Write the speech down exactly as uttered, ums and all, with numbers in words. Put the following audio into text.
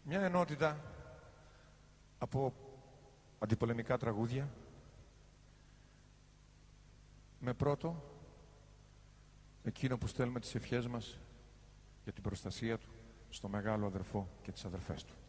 Μια ενότητα από αντιπολεμικά τραγούδια, με πρώτο εκείνο που στέλνουμε τις ευχές μας για την προστασία του στο μεγάλο αδερφό και τις αδερφές του.